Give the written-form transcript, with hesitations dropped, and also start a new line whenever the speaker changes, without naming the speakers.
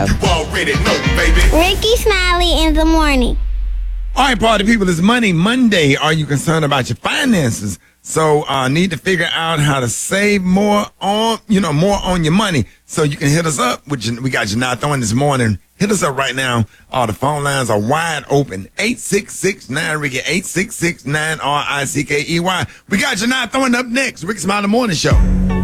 You already know, baby.
Ricky Smiley in the morning.
All right, party people, it's Money Monday. Are you concerned about your finances? So need to figure out how to save more on your money. So you can hit us up. We got you now throwing this morning. Hit us up right now. The phone lines are wide open. 866-9-RICKY, 866-9-RICKEY. We got you now throwing up next. Ricky Smiley Morning Show.